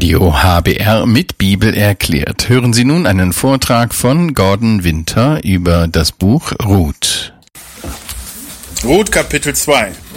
Radio HBR mit Bibel erklärt. Hören Sie nun einen Vortrag von Gordon Winter über das Buch Ruth. Ruth Kapitel 2.